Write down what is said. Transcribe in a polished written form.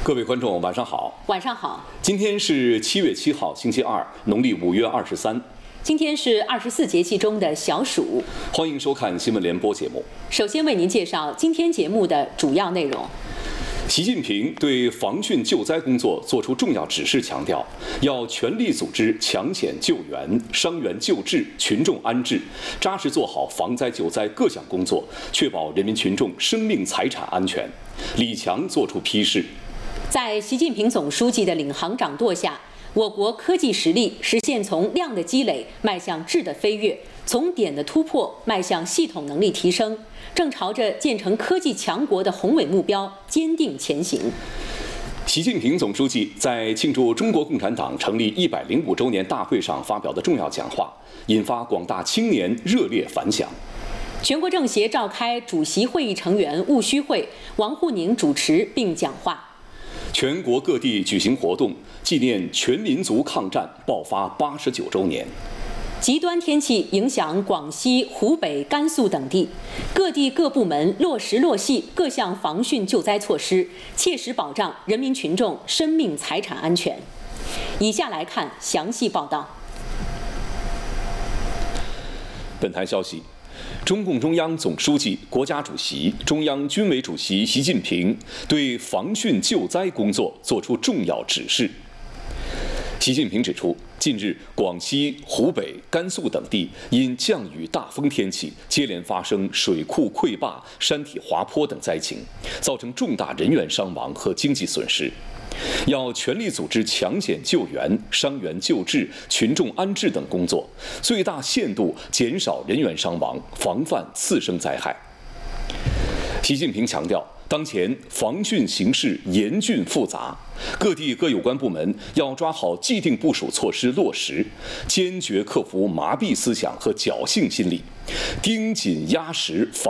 各位观众，晚上好。 晚上好。 今天是7月7号，星期二，农历5月23。 今天是24节气中的小暑。 欢迎收看新闻联播节目。 首先为您介绍今天节目的主要内容。 习近平对防汛救灾工作作出重要指示，强调要全力组织抢险救援、伤员救治、群众安置，扎实做好防灾救灾各项工作，确保人民群众生命财产安全。李强作出批示。 在习近平总书记的领航掌舵下，我国科技实力实现从量的积累迈向质的飞跃，从点的突破迈向系统能力提升，正朝着建成科技强国的宏伟目标坚定前行。 习近平总书记在庆祝中国共产党成立105周年大会上发表的重要讲话，引发广大青年热烈反响。 全国政协召开主席会议成员务虚会，王沪宁主持并讲话。 全国各地举行活动，纪念全民族抗战爆发89周年。 极端天气影响广西、湖北、甘肃等地，各地各部门落实落细各项防汛救灾措施，切实保障人民群众生命财产安全。以下来看详细报道。 本台消息。中共中央总书记、国家主席、中央军委主席习近平对防汛救灾工作作出重要指示。习近平指出，近日广西、湖北、甘肃等地因降雨大风天气，接连发生水库溃坝、山体滑坡等灾情，造成重大人员伤亡和经济损失。要全力组织抢险救援、伤员救治、群众安置等工作，最大限度减少人员伤亡，防范次生灾害。习近平强调，当前防汛形势严峻复杂，各地各有关部门要抓好既定部署措施落实，坚决克服麻痹思想和侥幸心理，盯紧压实防